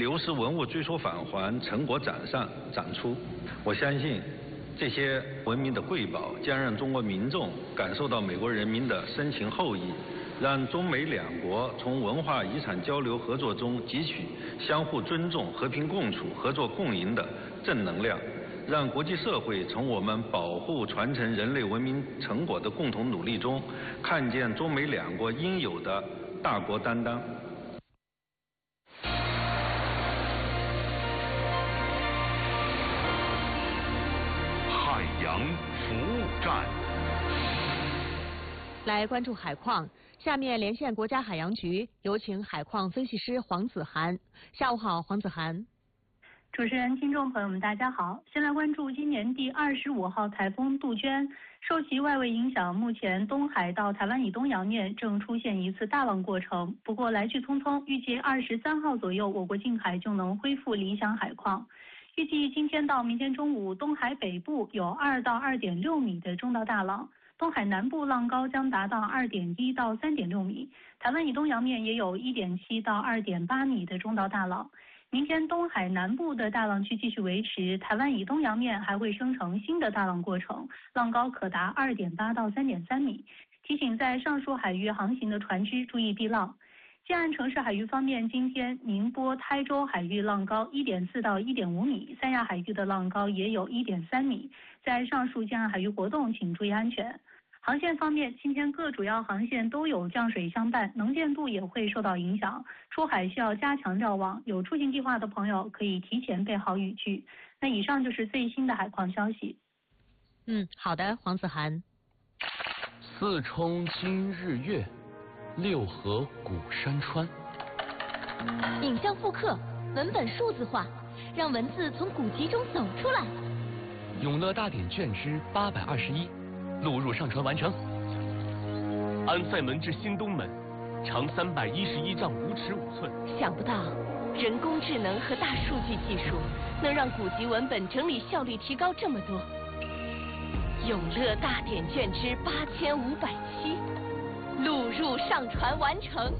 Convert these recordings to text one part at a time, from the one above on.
流失文物追溯返还成果展出。我相信，这些文明的瑰宝将让中国民众感受到美国人民的深情厚谊，让中美两国从文化遗产交流合作中汲取相互尊重、和平共处、合作共赢的正能量，让国际社会从我们保护传承人类文明成果的共同努力中，看见中美两国应有的大国担当。 海洋服务站， 来关注海况。下面连线国家海洋局，有请海况分析师黄子涵。下午好，黄子涵。 主持人、听众朋友们，大家好。先来关注今年第25号台风杜鹃，受其外围影响，目前东海到台湾以东洋面正出现一次大浪过程。不过来去匆匆，预计23号左右，我国近海就能恢复理想海况。预计今天到明天中午，东海北部有2到2.6米的中到大浪，东海南部浪高将达到2.1到3.6米，台湾以东洋面也有1.7到2.8米的中到大浪。明天东海南部的大浪区继续维持，台湾以东洋面还会生成新的大浪过程，浪高可达2.8到3.3米。提醒在上述海域航行的船只注意避浪。近岸城市海域方面，今天宁波、台州海域浪高1.4到1.5米，三亚海域的浪高也有1.3米。在上述近岸海域活动，请注意安全。航线方面，今天各主要航线都有降水相伴，能见度也会受到影响，出海需要加强瞭望。有出行计划的朋友可以提前备好雨具。那以上就是最新的海况消息。 好的，黄子涵。 四冲今日月，六合古山川。 影像复刻，文本数字化，让文字从古籍中走出来。 永乐大典卷之821，录入上传完成。安塞门至新东门，长311丈5尺5寸。 想不到，人工智能和大数据技术能让古籍文本整理效率提高这么多。永乐大典卷之8507，录入上传完成。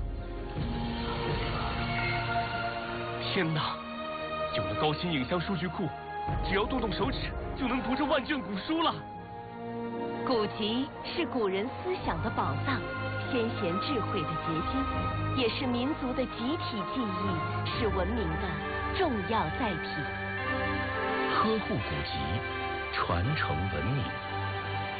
天哪！有了高新影像数据库，只要动动手指就能读这万卷古书了。 古籍是古人思想的宝藏，先贤智慧的结晶，也是民族的集体记忆，是文明的重要载体。 呵护古籍，传承文明。